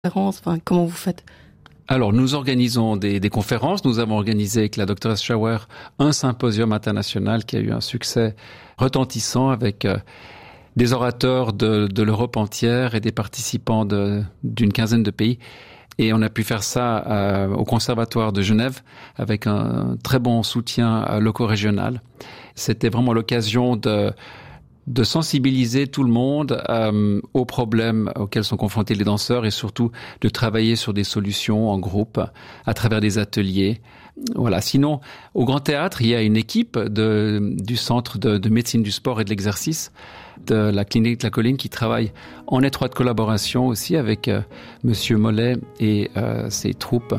Enfin, comment vous faites? Alors, nous organisons des conférences. Nous avons organisé avec la Dr. Schauer un symposium international qui a eu un succès retentissant avec des orateurs de l'Europe entière et des participants d'une quinzaine de pays. Et on a pu faire ça au Conservatoire de Genève avec un très bon soutien loco-régional. C'était vraiment l'occasion de sensibiliser tout le monde aux problèmes auxquels sont confrontés les danseurs et surtout de travailler sur des solutions en groupe à travers des ateliers. Voilà. Sinon, au Grand Théâtre, il y a une équipe du Centre de médecine du sport et de l'exercice de la clinique de la Colline qui travaille en étroite collaboration aussi avec Monsieur Mollet et ses troupes.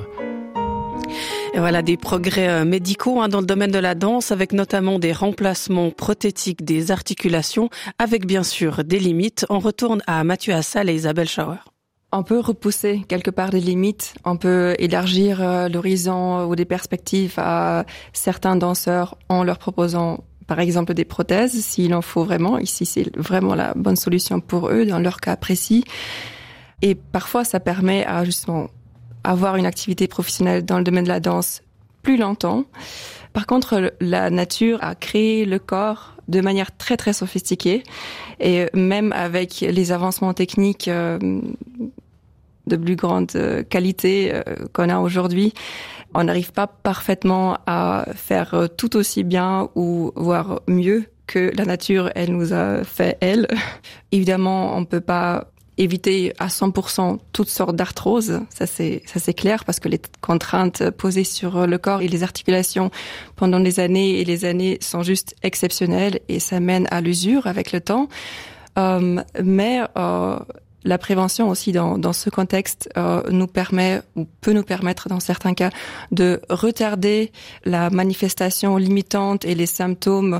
Et voilà des progrès médicaux dans le domaine de la danse, avec notamment des remplacements prothétiques des articulations, avec bien sûr des limites. On retourne à Mathieu Assal et Isabelle Schauer. On peut repousser quelque part des limites, on peut élargir l'horizon ou des perspectives à certains danseurs en leur proposant par exemple des prothèses, s'il en faut vraiment. Ici, c'est vraiment la bonne solution pour eux, dans leur cas précis. Et parfois, ça permet à justement avoir une activité professionnelle dans le domaine de la danse plus longtemps. Par contre, la nature a créé le corps de manière très très sophistiquée et même avec les avancements techniques de plus grande qualité qu'on a aujourd'hui, on n'arrive pas parfaitement à faire tout aussi bien ou voire mieux que la nature, elle nous a fait, elle. Évidemment, on peut pas éviter à 100% toutes sortes d'arthroses, ça c'est clair, parce que les contraintes posées sur le corps et les articulations pendant des années et les années sont juste exceptionnelles et ça mène à l'usure avec le temps. Mais la prévention aussi dans ce contexte nous permet ou peut nous permettre dans certains cas de retarder la manifestation limitante et les symptômes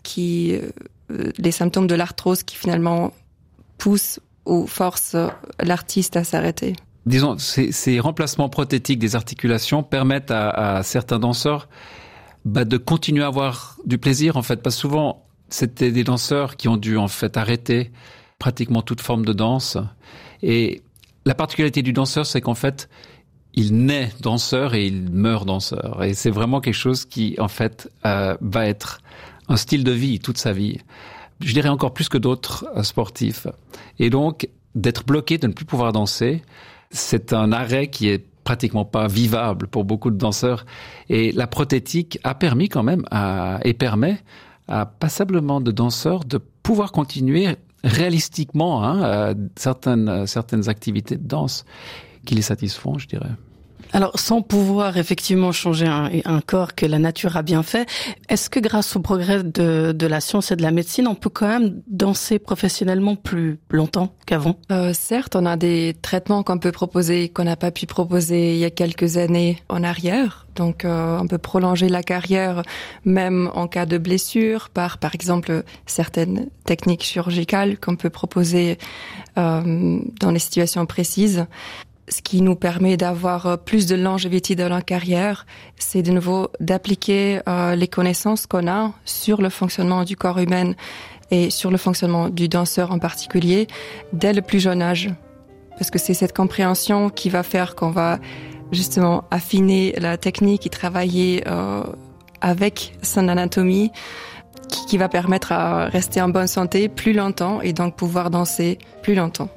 de l'arthrose qui finalement poussent ou force l'artiste à s'arrêter. Disons, ces remplacements prothétiques des articulations permettent à certains danseurs de continuer à avoir du plaisir, en fait. Parce que souvent, c'était des danseurs qui ont dû, en fait, arrêter pratiquement toute forme de danse. Et la particularité du danseur, c'est qu'en fait, il naît danseur et il meurt danseur. Et c'est vraiment quelque chose qui, en fait, va être un style de vie toute sa vie. Je dirais encore plus que d'autres sportifs. Et donc, d'être bloqué, de ne plus pouvoir danser, c'est un arrêt qui est pratiquement pas vivable pour beaucoup de danseurs. Et la prothétique a permis quand même et permet à passablement de danseurs de pouvoir continuer réalistiquement certaines activités de danse qui les satisfont, je dirais. Alors, sans pouvoir effectivement changer un corps que la nature a bien fait, est-ce que grâce au progrès de la science et de la médecine, on peut quand même danser professionnellement plus longtemps qu'avant? Certes, on a des traitements qu'on peut proposer, qu'on n'a pas pu proposer il y a quelques années en arrière. Donc, on peut prolonger la carrière même en cas de blessure par exemple, certaines techniques chirurgicales qu'on peut proposer dans les situations précises. Ce qui nous permet d'avoir plus de longévité dans la carrière, c'est de nouveau d'appliquer les connaissances qu'on a sur le fonctionnement du corps humain et sur le fonctionnement du danseur en particulier dès le plus jeune âge. Parce que c'est cette compréhension qui va faire qu'on va justement affiner la technique et travailler avec son anatomie qui va permettre à rester en bonne santé plus longtemps et donc pouvoir danser plus longtemps.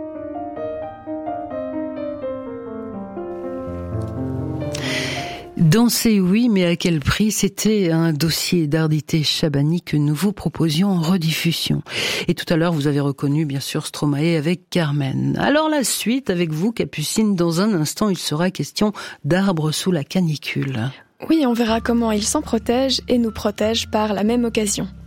Danser, oui, mais à quel prix? C'était un dossier d'Ardité Chabani que nous vous proposions en rediffusion. Et tout à l'heure, vous avez reconnu, bien sûr, Stromae avec Carmen. Alors la suite, avec vous, Capucine, dans un instant, il sera question d'arbres sous la canicule. Oui, on verra comment ils s'en protègent et nous protègent par la même occasion.